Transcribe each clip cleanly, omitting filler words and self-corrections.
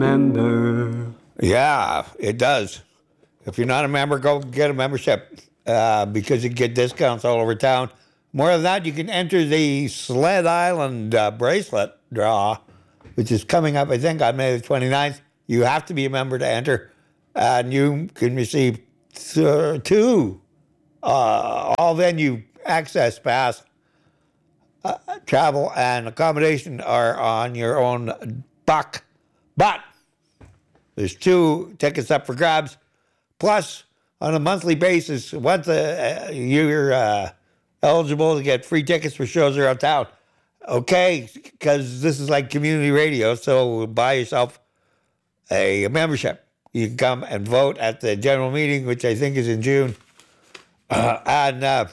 Member. Yeah, it does. If you're not a member, go get a membership because you get discounts all over town. More than that, you can enter the Sled Island bracelet draw, which is coming up, I think, on May the 29th. You have to be a member to enter, and you can receive two all venue access pass. Travel and accommodation are on your own buck. But there's 2 tickets up for grabs. Plus, on a monthly basis, once you're eligible to get free tickets for shows around town. Okay, because this is like community radio, so buy yourself a membership. You can come and vote at the general meeting, which I think is in June. And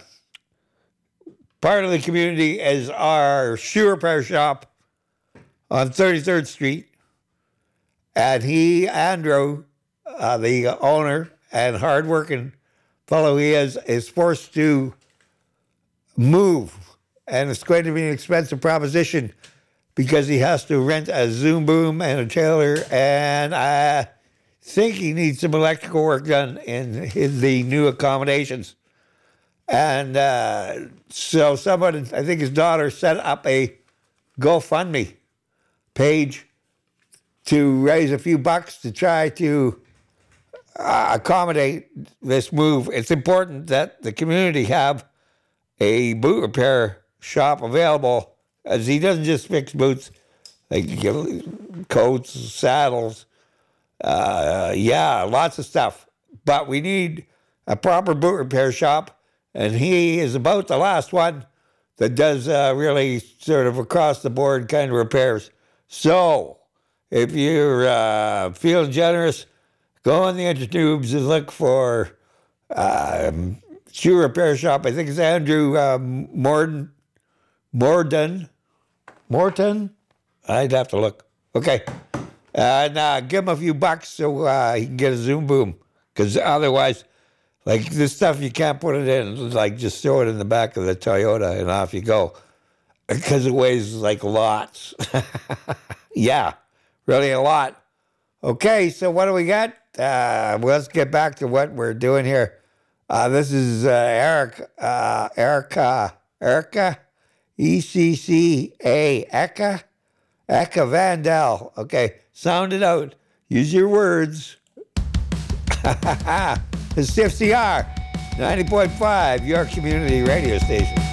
part of the community is our shoe repair shop on 33rd Street. And Andrew, the owner and hardworking fellow he is forced to move. And it's going to be an expensive proposition because he has to rent a Zoom boom and a trailer. And I think he needs some electrical work done in the new accommodations. And so someone, I think his daughter, set up a GoFundMe page to raise a few bucks to try to accommodate this move. It's important that the community have a boot repair shop available, as he doesn't just fix boots, like coats, saddles, lots of stuff. But we need a proper boot repair shop, and he is about the last one that does really sort of across the board kind of repairs. So if you're feeling generous, go on the Intertubes and look for shoe repair shop. I think it's Andrew Morton. I'd have to look. Okay. And give him a few bucks so he can get a Zoom boom. Because otherwise, like this stuff, you can't put it in. Like just throw it in the back of the Toyota and off you go. Because it weighs like lots. Yeah, really a lot. Okay, so what do we got? Let's get back to what we're doing here. This is Erica, E-C-C-A, Eka Vandal. Okay, sound it out. Use your words. It's CFCR 90.5, your community radio station.